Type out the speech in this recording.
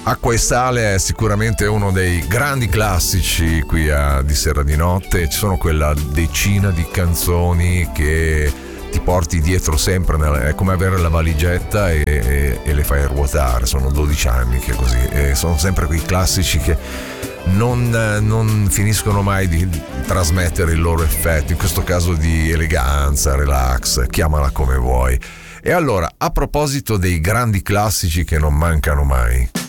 Acqua e sale è sicuramente uno dei grandi classici qui di Sera di Notte. Ci sono quella decina di canzoni che ti porti dietro sempre, è come avere la valigetta e le fai ruotare. Sono 12 anni che è così, e sono sempre quei classici che non finiscono mai di trasmettere il loro effetto, in questo caso di eleganza, relax, chiamala come vuoi. E allora, a proposito dei grandi classici che non mancano mai,